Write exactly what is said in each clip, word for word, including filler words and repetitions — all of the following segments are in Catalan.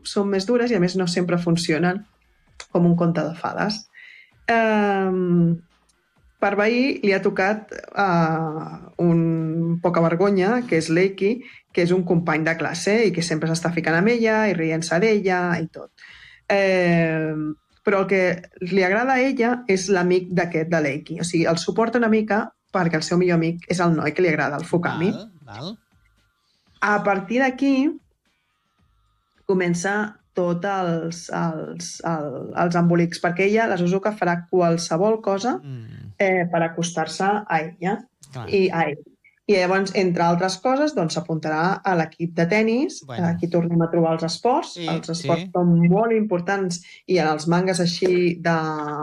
són més dures i a més no sempre funcionen com un conte de fades. Um, per veí li ha tocat uh, un poca vergonya, que és l'Eiki, que és un company de classe i que sempre s'està ficant amb ella i rient-se d'ella i tot. Eh, però el que li agrada a ella és l'amic d'aquest, de l'Eiki. O sigui, el suporta una mica perquè el seu millor amic és el noi que li agrada, el Fukami. Val, val. A partir d'aquí comença tots els, els, els, els embolics, perquè ella, la Suzuka, farà qualsevol cosa Mm. eh, per acostar-se a ella Clar. i a ell. I llavors, entre altres coses, doncs s'apuntarà a l'equip de tennis. Bueno. Aquí tornem a trobar els esports. Sí, els esports sí. són molt importants i en els mangas així de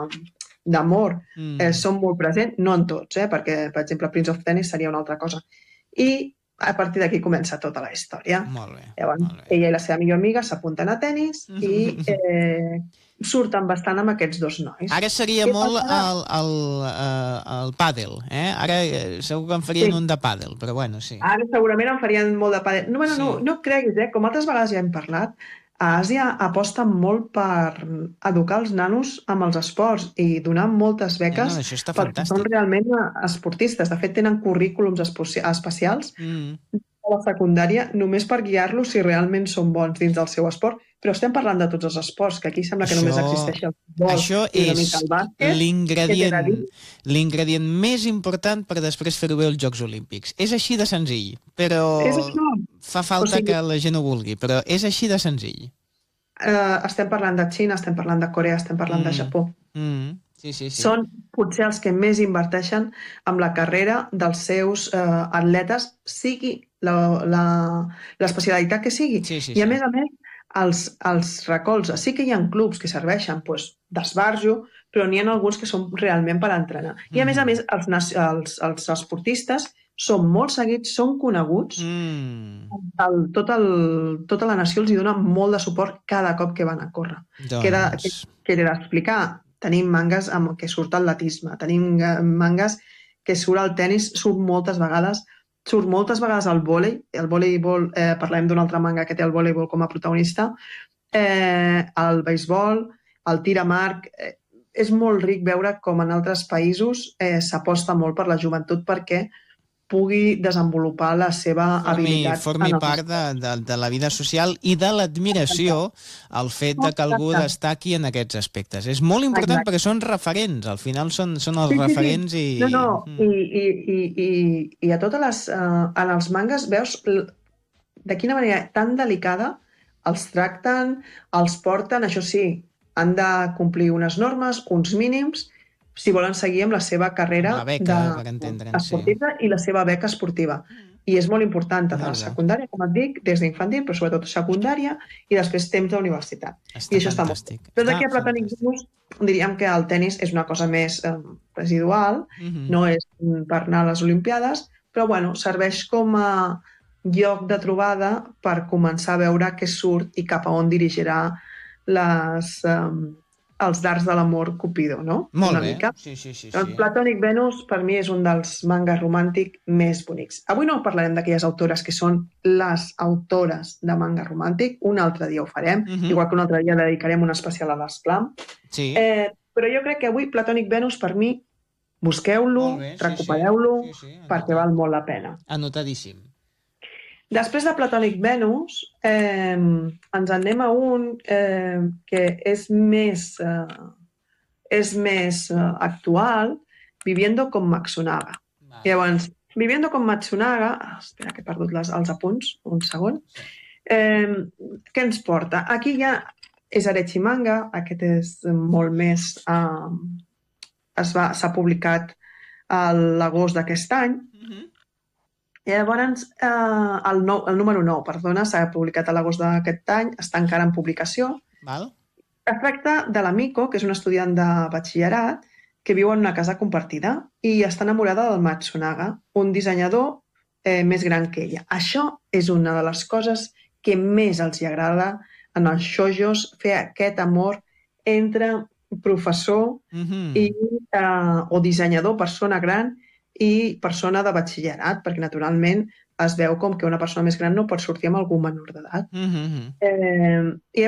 d'amor Mm. eh, són molt presents, no en tots, eh, perquè, per exemple, Prince of Tennis seria una altra cosa. I a partir d'aquí comença tota la història. Molt bé, Llavors, molt bé. ella i la seva millor amiga s'apunten a tennis i eh, surten bastant amb aquests dos nois. Ara seria Què molt passarà? el, el, el, el pàdel, eh? Ara eh, segur que en farien Sí. un de pàdel, però bueno, sí. Ara segurament en farien molt de pàdel. No, bueno, Sí. no, no creguis, eh? Com altres vegades ja hem parlat, a Àsia aposten molt per educar els nanos amb els esports i donar moltes beques No, no, això està perquè fantàstic. són realment esportistes. De fet, tenen currículums espo- especials Mm. a la secundària només per guiar-los si realment són bons dins del seu esport. Però estem parlant de tots els esports, que aquí sembla que Això- només existeix el futbol Això i una és mica el bàsquet. Què t'he de l'ingredient dir? l'ingredient més important per després fer-ho bé als Jocs Olímpics. És així de senzill, però És això. fa falta O sigui- que la gent ho vulgui, però és així de senzill. Eh, estem parlant de Xina, estem parlant de Corea, estem parlant de Japó. Mm. Sí, sí, sí. Són potser els que més inverteixen en la carrera dels seus eh, atletes, sigui la- la- l'especialitat que sigui. Sí, sí, I a sí. més a més, els, els recolza. Sí que hi ha clubs que serveixen pues, d'esbarjo, però n'hi ha alguns que són realment per entrenar. I a més a més, els, naci- els, els esportistes són molt seguits, són coneguts. Mm. El, tot el, tota la nació els hi dona molt de suport cada cop que van a córrer. Doncs... Que era, que, que era explicar, tenim mangas amb què surt atletisme, tenim eh, mangas que surt al tennis, surt moltes vegades, surt moltes vegades al vòlei, el voleibol, eh, parlem d'un altre manga que té el voleibol com a protagonista, eh, el beisbol, el tir amb arc, eh, és molt ric veure com en altres països eh, s'aposta molt per la joventut perquè pugui desenvolupar la seva Formi, habilitat. formi en el part de, de, de la vida social i de l'admiració al fet de que algú Exacte. destaqui en aquests aspectes. És molt important Exacte. perquè són referents, al final són, són els Sí, sí, sí. referents i... No, no, Mm. i, i, i, i, i a totes les... Uh, en els mangas veus l- de quina manera tan delicada els tracten, els porten, això sí, han de complir unes normes, uns mínims, si volen seguir amb la seva carrera Amb la beca, per entendre'ns, sí. esportiva i la seva beca esportiva. I és molt important, tant a la Molt bé. secundària, com et dic, des d'infantil, però sobretot secundària, i després temps d'universitat. Està I això està molt fantàstic. bé. Però d'aquí a Està Platònic fantàstic. Venus diríem que el tennis és una cosa més eh, residual, Mhm. no és per anar a les Olimpiades, però bueno, serveix com a lloc de trobada per començar a veure què surt i cap a on dirigirà les, um, els dards de l'amor Cupido, no? Molt Una bé. mica. Sí, sí, sí. Doncs sí. Platònic Venus per mi és un dels mangas romàntic més bonics. Avui no parlarem d'aquelles autores que són les autores de manga romàntic, un altre dia ho farem, Mhm. igual que un altre dia dedicarem un especial a l'Esclam. Sí. Eh, però jo crec que avui Platònic Venus, per mi, busqueu-lo, Molt bé, sí, recupereu-lo, sí, sí, sí, perquè anotat. val molt la pena. Anotadíssim. Després de Platònic Venus, eh, ens anem a un eh, que és més, eh, és més eh, actual, Viviendo con Matsunaga. Va. Llavors, Viviendo con Matsunaga... ah, espera, que he perdut les, els apunts, un segon. Eh, què ens porta? Aquí ja és Arechi Manga, aquest és molt més... Eh, es va- s'ha publicat a l'agost d'aquest any. Mhm. Llavors, eh, el, nou, el número nou, perdona, s'ha publicat a l'agost d'aquest any, està encara en publicació. Val? Es tracta de la Miko, que és una estudiant de batxillerat, que viu en una casa compartida i està enamorada del Matsunaga, un dissenyador eh, més gran que ella. Això és una de les coses que més els hi agrada en els shoujos, fer aquest amor entre professor Mhm. i, eh, o dissenyador, persona gran, i persona de batxillerat, perquè naturalment es veu com que una persona més gran no pot sortir amb algú menor d'edat. Mhm. Eh, I